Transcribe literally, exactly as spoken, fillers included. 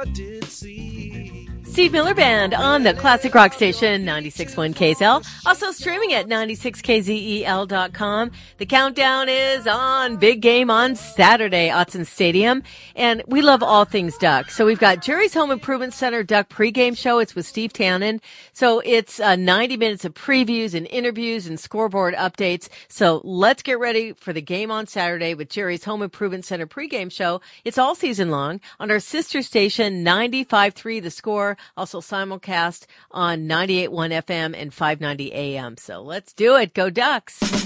did see. Steve Miller Band on the Classic Rock Station, ninety-six point one K S L. Also streaming at ninety-six K Z E L dot com. The countdown is on. Big game on Saturday, Autzen Stadium. And we love all things Duck. So we've got Jerry's Home Improvement Center Duck pregame show. It's with Steve Tannen. So it's uh, ninety minutes of previews and interviews and scoreboard updates. So let's get ready for the game on Saturday with Jerry's Home Improvement Center pregame show. It's all season long on our sister station, ninety-five point three The Score. Also simulcast on ninety-eight point one F M and five ninety A M. So let's do it. Go Ducks.